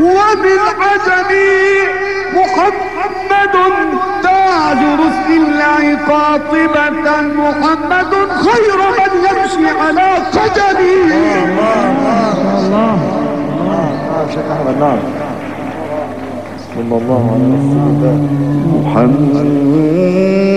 وبالعجم محمد تاج رسل الله قاطبة، محمد خير من يمشي على قدمي. الله شيخ أحمد. نعم صلى الله عليه وسلم. محمد